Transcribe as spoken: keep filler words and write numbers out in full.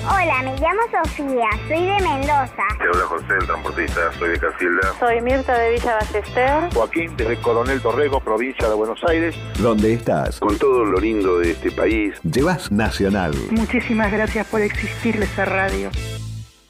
Hola, me llamo Sofía, soy de Mendoza. Te habla José, el transportista, soy de Casilda. Soy Mirta de Villa Ballester. Joaquín, desde Coronel Dorrego, provincia de Buenos Aires. ¿Dónde estás? Con todo lo lindo de este país. Llevas Nacional. Muchísimas gracias por existir esa radio.